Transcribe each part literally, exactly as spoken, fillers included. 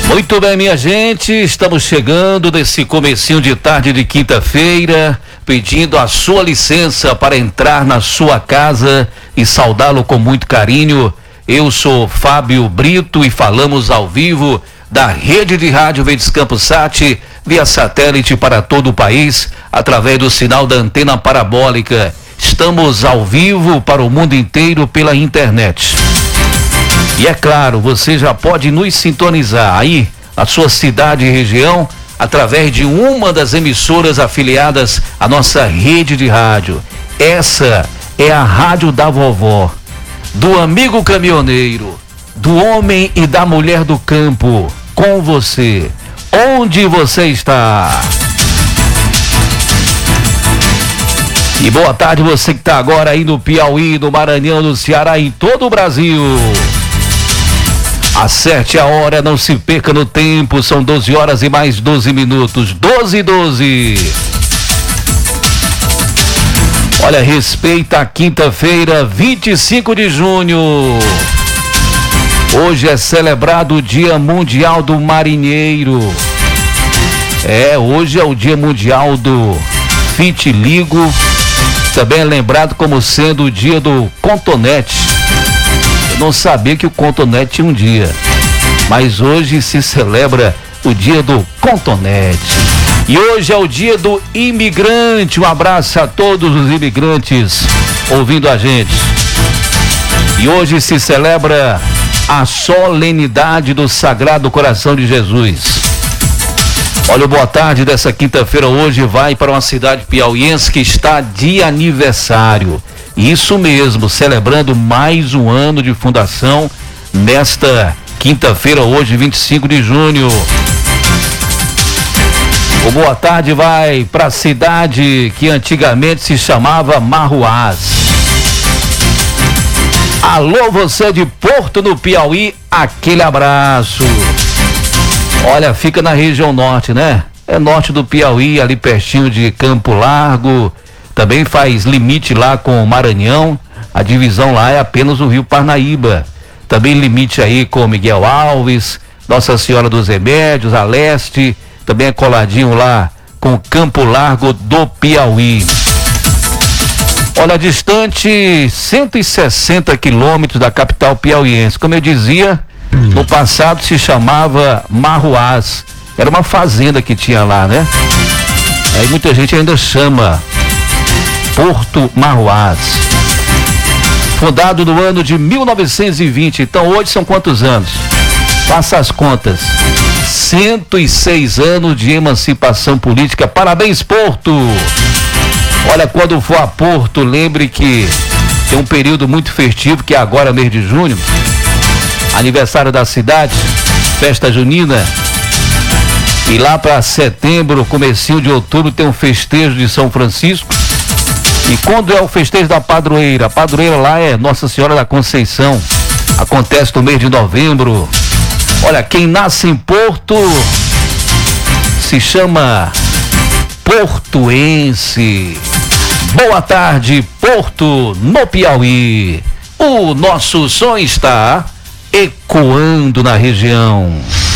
Muito bem, minha gente, estamos chegando nesse comecinho de tarde de quinta-feira, pedindo a sua licença para entrar na sua casa e saudá-lo com muito carinho. Eu sou Fábio Brito e falamos ao vivo da rede de rádio Verdes Campos Sat, via satélite para todo o país, através do sinal da antena parabólica. Estamos ao vivo para o mundo inteiro pela internet. E é claro, você já pode nos sintonizar aí, na sua cidade e região, através de uma das emissoras afiliadas à nossa rede de rádio. Essa é a Rádio da Vovó, do amigo caminhoneiro, do homem e da mulher do campo, com você. Onde você está? E boa tarde você que está agora aí no Piauí, no Maranhão, no Ceará, em todo o Brasil. Acerte a hora, não se perca no tempo, são doze horas e mais doze minutos, doze e doze. Olha, respeita a quinta-feira, vinte e cinco de junho. Hoje é celebrado o Dia Mundial do Marinheiro. É, hoje é o Dia Mundial do Vitiligo. Também é lembrado como sendo o Dia do Cotonete. Não sabia que o cotonete tinha um dia, mas hoje se celebra o dia do cotonete. E hoje é o dia do imigrante. Um abraço a todos os imigrantes ouvindo a gente. E hoje se celebra a solenidade do Sagrado Coração de Jesus. Olha, o boa tarde dessa quinta-feira hoje vai para uma cidade piauiense que está de aniversário. Isso mesmo, celebrando mais um ano de fundação nesta quinta-feira, hoje, vinte e cinco de junho. O boa tarde vai para a cidade que antigamente se chamava Marruás. Alô, você de Porto no Piauí, aquele abraço. Olha, fica na região norte, né? É norte do Piauí, ali pertinho de Campo Largo. Também faz limite lá com o Maranhão. A divisão lá é apenas o Rio Parnaíba. Também limite aí com Miguel Alves, Nossa Senhora dos Remédios, a leste. Também é coladinho lá com Campo Largo do Piauí. Olha, distante cento e sessenta quilômetros da capital piauiense. Como eu dizia, no passado se chamava Marruás. Era uma fazenda que tinha lá, né? Aí muita gente ainda chama Porto Marruás. Fundado no ano de mil novecentos e vinte. Então hoje são quantos anos? Faça as contas. cento e seis anos de emancipação política. Parabéns, Porto! Olha, quando for a Porto, lembre que tem um período muito festivo, que é agora, mês de junho. Aniversário da cidade, festa junina. E lá para setembro, comecinho de outubro, tem um festejo de São Francisco. E quando é o festejo da padroeira? A padroeira lá é Nossa Senhora da Conceição. Acontece no mês de novembro. Olha, quem nasce em Porto se chama portuense. Boa tarde, Porto, no Piauí. O nosso som está ecoando na região.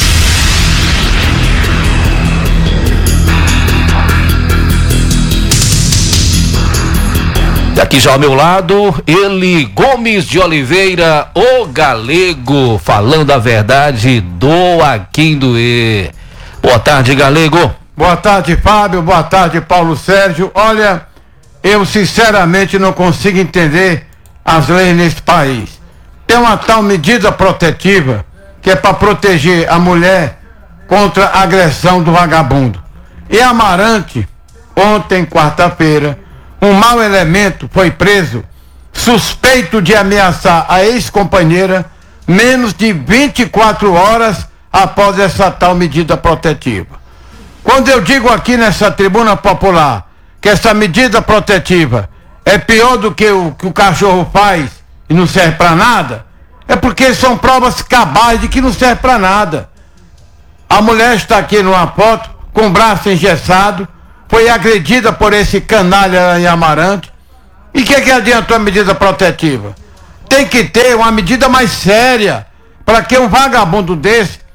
Aqui já ao meu lado, ele, Gomes de Oliveira, o Galego, falando a verdade, doa quem doer. Boa tarde, Galego. Boa tarde, Fábio. Boa tarde, Paulo Sérgio. Olha, eu sinceramente não consigo entender as leis nesse país. Tem uma tal medida protetiva que é para proteger a mulher contra a agressão do vagabundo. E Amarante, ontem, quarta-feira, um mau elemento foi preso, suspeito de ameaçar a ex-companheira, menos de vinte e quatro horas após essa tal medida protetiva. Quando eu digo aqui nessa tribuna popular que essa medida protetiva é pior do que o que o cachorro faz e não serve para nada, é porque são provas cabais de que não serve para nada. A mulher está aqui numa foto com o braço engessado, foi agredida por esse canalha em Amarante. E o que, que adiantou a medida protetiva? Tem que ter uma medida mais séria para que um vagabundo desse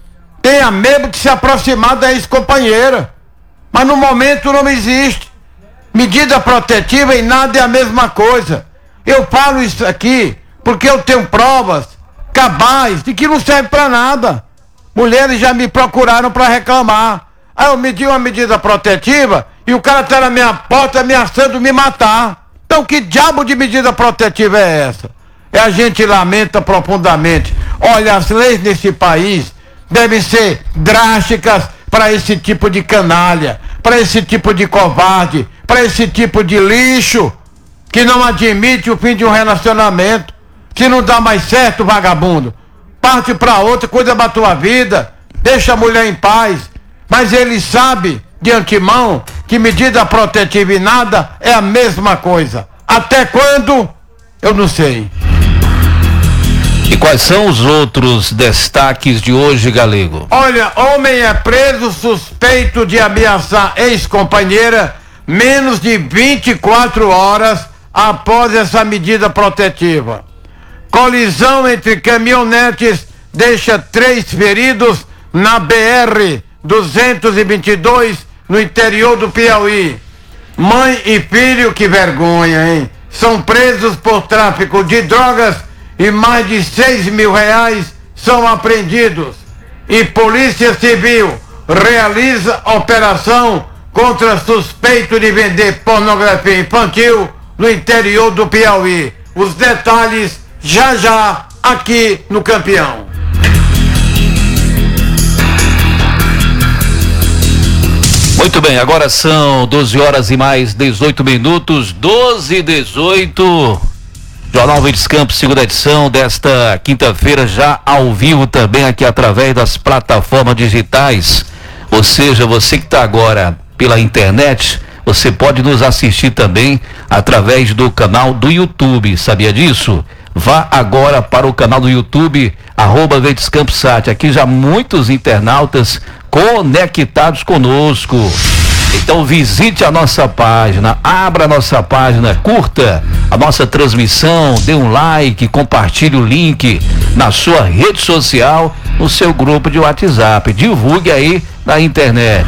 tenha medo de se aproximar da ex-companheira. Mas no momento não existe. Medida protetiva em nada é a mesma coisa. Eu falo isso aqui porque eu tenho provas cabais de que não serve para nada. Mulheres já me procuraram para reclamar. Aí eu medi uma medida protetiva e o cara está na minha porta ameaçando me matar. Então que diabo de medida protetiva é essa? E a gente lamenta profundamente. Olha, as leis nesse país devem ser drásticas para esse tipo de canalha, para esse tipo de covarde, para esse tipo de lixo que não admite o fim de um relacionamento, que não dá mais certo, vagabundo. Parte para outra, cuida da tua vida, deixa a mulher em paz. Mas ele sabe de antemão que medida protetiva e nada é a mesma coisa. Até quando? Eu não sei. E quais são os outros destaques de hoje, Galego? Olha, homem é preso suspeito de ameaçar ex-companheira menos de vinte e quatro horas após essa medida protetiva. Colisão entre caminhonetes deixa três feridos na B R duzentos e vinte e dois no interior do Piauí. Mãe e filho, que vergonha, hein? São presos por tráfico de drogas e mais de seis mil reais são apreendidos. E Polícia Civil realiza operação contra suspeito de vender pornografia infantil no interior do Piauí. Os detalhes já já aqui no Campeão. Muito bem, agora são doze horas e mais dezoito minutos, doze e dezoito. Jornal Verdes Campos, segunda edição desta quinta-feira, já ao vivo também aqui através das plataformas digitais. Ou seja, você que está agora pela internet, você pode nos assistir também através do canal do YouTube. Sabia disso? Vá agora para o canal do YouTube, arroba Verdes Campos Sat. Aqui já muitos internautas conectados conosco. Então visite a nossa página, abra a nossa página, curta a nossa transmissão, dê um like, compartilhe o link na sua rede social, no seu grupo de WhatsApp, divulgue aí na internet.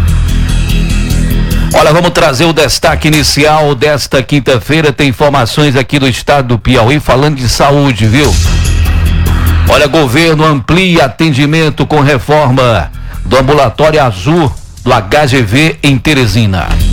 Olha, vamos trazer o destaque inicial desta quinta-feira. Tem informações aqui do estado do Piauí falando de saúde, viu? Olha, governo amplia atendimento com reforma do ambulatório azul do H G V em Teresina.